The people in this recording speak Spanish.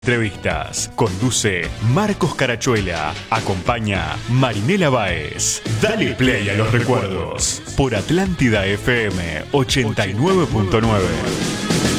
Entrevistas. Conduce Marcos Carachuela. Acompaña Marinela Báez. Dale play a los recuerdos. Por Atlántida FM 89.9.